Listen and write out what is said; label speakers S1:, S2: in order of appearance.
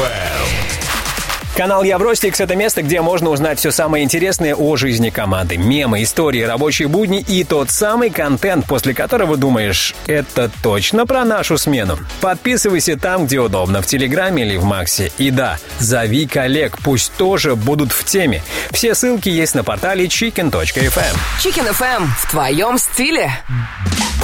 S1: Канал Евростикс — это место, где можно узнать все самое интересное о жизни команды. Мемы, истории, рабочие будни и тот самый контент, после которого думаешь, это точно про нашу смену. Подписывайся там, где удобно, в Телеграме или в Максе. И да, зови коллег, пусть тоже будут в теме. Все ссылки есть на портале chicken.fm.
S2: Chicken FM в твоем стиле.